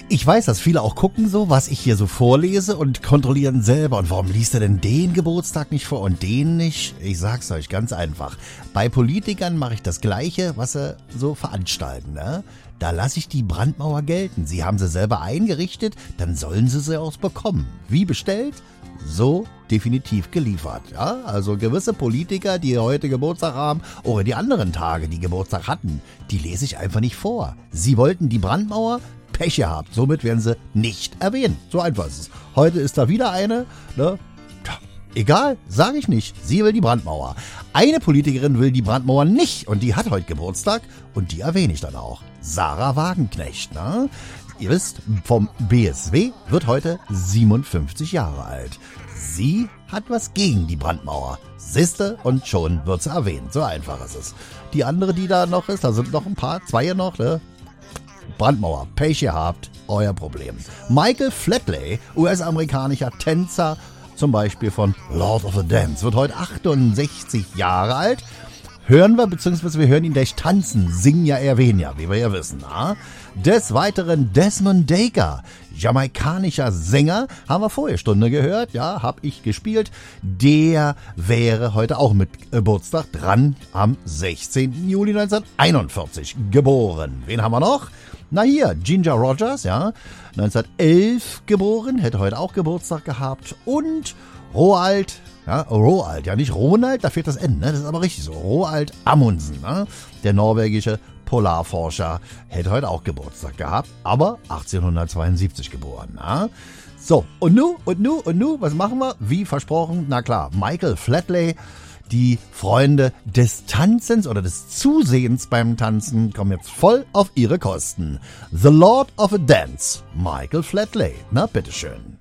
Ich weiß, dass viele auch gucken so, was ich hier so vorlese und kontrollieren selber. Und warum liest er denn den Geburtstag nicht vor und den nicht? Ich sag's euch ganz einfach. Bei Politikern mache ich das Gleiche, was sie so veranstalten, ne? Da lasse ich die Brandmauer gelten. Sie haben sie selber eingerichtet, dann sollen sie auch bekommen. Wie bestellt? So definitiv geliefert. Ja? Also gewisse Politiker, die heute Geburtstag haben, oder die anderen Tage, die Geburtstag hatten, die lese ich einfach nicht vor. Sie wollten die Brandmauer, Pech gehabt. Somit werden sie nicht erwähnt. So einfach ist es. Heute ist da wieder eine, ne? Egal, sage ich nicht. Sie will die Brandmauer. Eine Politikerin will die Brandmauer nicht und die hat heute Geburtstag und die erwähne ich dann auch. Sarah Wagenknecht, ne? Ihr wisst, vom BSW wird heute 57 Jahre alt. Sie hat was gegen die Brandmauer. Siehste, und schon wird sie erwähnt. So einfach ist es. Die andere, die da noch ist, da sind noch ein paar, zwei noch, ne? Brandmauer, Pech gehabt, euer Problem. Michael Flatley, US-amerikanischer Tänzer, zum Beispiel von Lord of the Dance, wird heute 68 Jahre alt. Hören wir, beziehungsweise wir hören ihn gleich tanzen, singen ja eher weniger, wie wir ja wissen. Na? Des Weiteren Desmond Dekker, jamaikanischer Sänger, haben wir vorher Stunde gehört, ja, hab ich gespielt. Der wäre heute auch mit Geburtstag dran, am 16. Juli 1941 geboren. Wen haben wir noch? Na hier, Ginger Rogers, ja, 1911 geboren, hätte heute auch Geburtstag gehabt. Und Roald, ja nicht Ronald, da fehlt das N, ne? Das ist aber richtig so. Roald Amundsen, ne? Der norwegische Polarforscher, hätte heute auch Geburtstag gehabt, aber 1872 geboren. Ne? So, und nu, was machen wir? Wie versprochen, na klar, Michael Flatley. Die Freunde des Tanzens oder des Zusehens beim Tanzen kommen jetzt voll auf ihre Kosten. The Lord of a Dance, Michael Flatley. Na, bitteschön.